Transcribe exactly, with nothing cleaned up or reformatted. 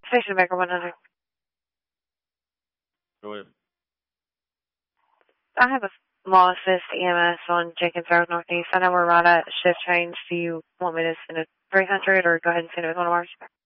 Station Baker one hundred. Go ahead. I have a law assist E M S on Jenkins Road Northeast. I know we're right at shift change. Do you want me to send a three hundred or go ahead and send it with one of ours?